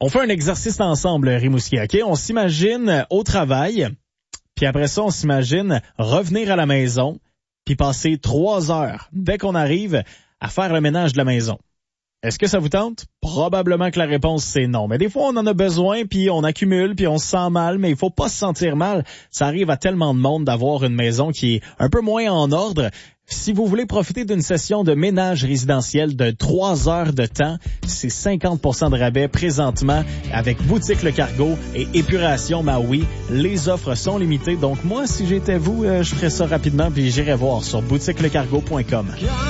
On fait un exercice ensemble, Rimouski, OK? On s'imagine au travail, puis après ça, on s'imagine revenir à la maison, puis passer 3 heures, dès qu'on arrive, à faire le ménage de la maison. Est-ce que ça vous tente? Probablement que la réponse, c'est non. Mais des fois, on en a besoin, puis on accumule, puis on se sent mal, mais il faut pas se sentir mal. Ça arrive à tellement de monde d'avoir une maison qui est un peu moins en ordre. Si vous voulez profiter d'une session de ménage résidentiel de 3 heures de temps, c'est 50% de rabais présentement avec Boutique Le Cargo et Épuration Maui. Les offres sont limitées. Donc moi, si j'étais vous, je ferais ça rapidement puis j'irais voir sur boutiquelecargo.com.